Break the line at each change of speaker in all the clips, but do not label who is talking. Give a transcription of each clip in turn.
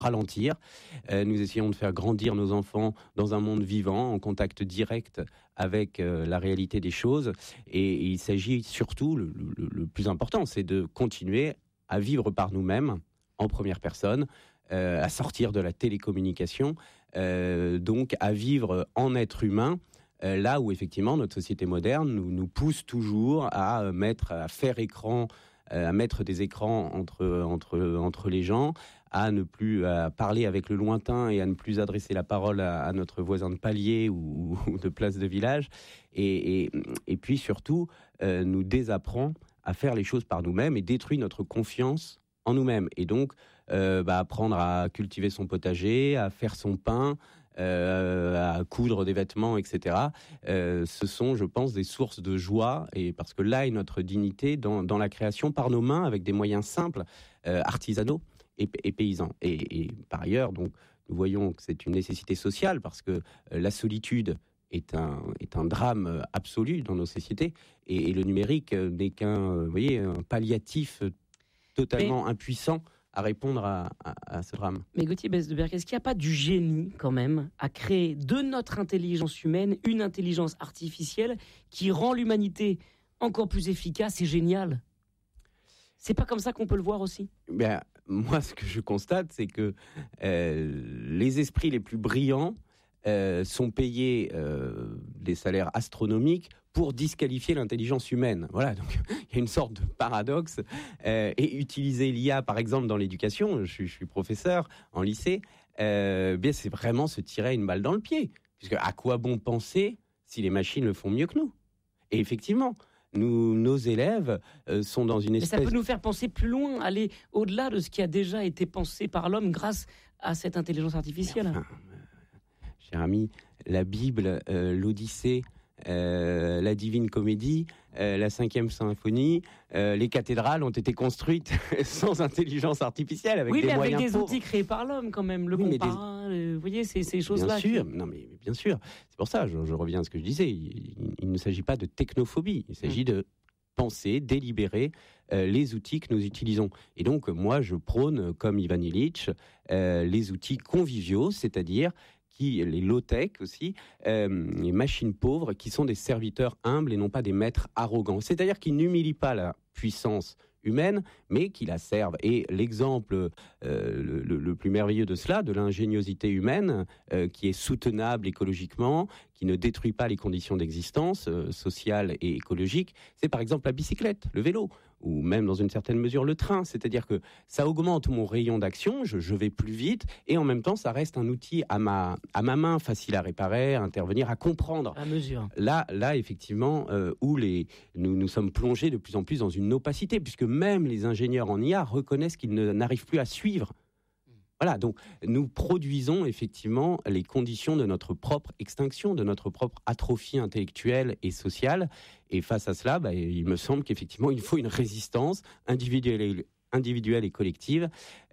ralentir. Nous essayons de faire grandir nos enfants dans un monde vivant, en contact direct avec la réalité des choses. Et il s'agit surtout, le plus important, c'est de continuer à vivre par nous-mêmes, en première personne, à sortir de la télécommunication, donc à vivre en être humain, là où effectivement notre société moderne nous pousse toujours à faire écran, à mettre des écrans entre les gens, à ne plus parler avec le lointain et à ne plus adresser la parole à notre voisin de palier ou de place de village, et puis surtout nous désapprend à faire les choses par nous-mêmes et détruit notre confiance en nous-mêmes. Et donc apprendre à cultiver son potager, à faire son pain, à coudre des vêtements, etc. Ce sont, je pense, des sources de joie, et parce que là est notre dignité dans la création par nos mains, avec des moyens simples, artisanaux et paysans. Et par ailleurs, donc, nous voyons que c'est une nécessité sociale, parce que la solitude est un drame absolu dans nos sociétés, et le numérique n'est qu'un palliatif totalement impuissant à répondre à ce drame.
Mais Gauthier Besdeberg, est-ce qu'il n'y a pas du génie quand même à créer de notre intelligence humaine une intelligence artificielle qui rend l'humanité encore plus efficace et géniale ? C'est pas comme ça qu'on peut le voir aussi ?
Moi, ce que je constate, c'est que les esprits les plus brillants sont payés des salaires astronomiques pour disqualifier l'intelligence humaine. Voilà, donc il y a une sorte de paradoxe. Et utiliser l'IA, par exemple, dans l'éducation, je suis professeur en lycée, c'est vraiment se tirer une balle dans le pied. Puisque à quoi bon penser si les machines le font mieux que nous ? Et effectivement, nos élèves sont dans une espèce...
Mais ça peut nous faire penser plus loin, aller au-delà de ce qui a déjà été pensé par l'homme grâce à cette intelligence artificielle.
Cher ami, la Bible, l'Odyssée, la Divine Comédie, la 5e symphonie, les cathédrales ont été construites sans intelligence artificielle, avec des moyens pauvres. Oui, mais avec des outils
créés par l'homme quand même, le compas, vous voyez, ces choses-là.
Bien sûr, non mais bien sûr. C'est pour ça, je reviens à ce que je disais, il ne s'agit pas de technophobie, il s'agit de penser, délibérer les outils que nous utilisons. Et donc, moi, je prône, comme Ivan Illich, les outils conviviaux, c'est-à-dire les low-tech aussi, les machines pauvres qui sont des serviteurs humbles et non pas des maîtres arrogants. C'est-à-dire qui n'humilient pas la puissance humaine, mais qui la servent. Et l'exemple le plus merveilleux de cela, de l'ingéniosité humaine, qui est soutenable écologiquement, qui ne détruit pas les conditions d'existence sociale et écologique, c'est par exemple la bicyclette, le vélo, ou même dans une certaine mesure le train. C'est-à-dire que ça augmente mon rayon d'action, je vais plus vite, et en même temps ça reste un outil à ma main, facile à réparer, à intervenir, à comprendre.
À mesure.
Là effectivement, où nous sommes plongés de plus en plus dans une opacité, puisque même les ingénieurs en IA reconnaissent qu'ils n'arrivent plus à suivre. Voilà, donc nous produisons effectivement les conditions de notre propre extinction, de notre propre atrophie intellectuelle et sociale. Et face à cela, il me semble qu'effectivement, il faut une résistance individuelle et collective,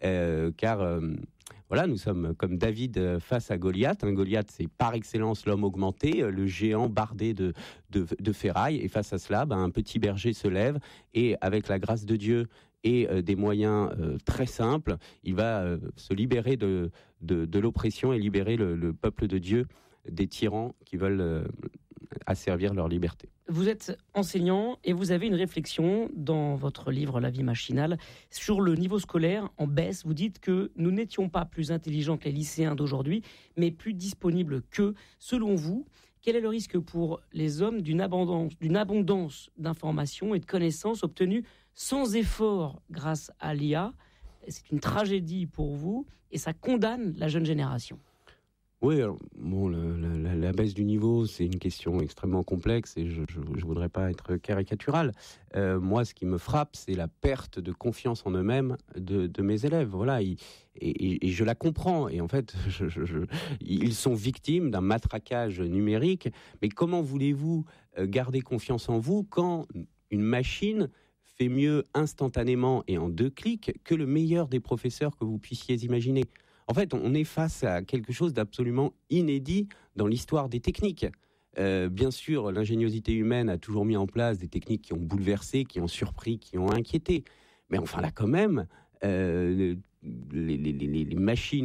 car nous sommes comme David face à Goliath. Goliath, c'est par excellence l'homme augmenté, le géant bardé de ferraille. Et face à cela, un petit berger se lève et, avec la grâce de Dieu et des moyens très simples, il va se libérer de l'oppression et libérer le peuple de Dieu des tyrans qui veulent asservir leur liberté.
Vous êtes enseignant et vous avez une réflexion dans votre livre La vie machinale sur le niveau scolaire en baisse. Vous dites que nous n'étions pas plus intelligents que les lycéens d'aujourd'hui, mais plus disponibles qu'eux. Selon vous, quel est le risque pour les hommes d'une abondance d'informations et de connaissances obtenues sans effort grâce à l'IA ? C'est une tragédie pour vous et ça condamne la jeune génération.
Oui, alors, la baisse du niveau, c'est une question extrêmement complexe et je voudrais pas être caricatural. Moi, ce qui me frappe, c'est la perte de confiance en eux-mêmes de mes élèves. Voilà, et je la comprends. Et en fait, ils sont victimes d'un matraquage numérique. Mais comment voulez-vous garder confiance en vous quand une machine fait mieux instantanément et en 2 clics que le meilleur des professeurs que vous puissiez imaginer ? En fait, on est face à quelque chose d'absolument inédit dans l'histoire des techniques. Bien sûr, l'ingéniosité humaine a toujours mis en place des techniques qui ont bouleversé, qui ont surpris, qui ont inquiété. Mais enfin là, quand même, les machines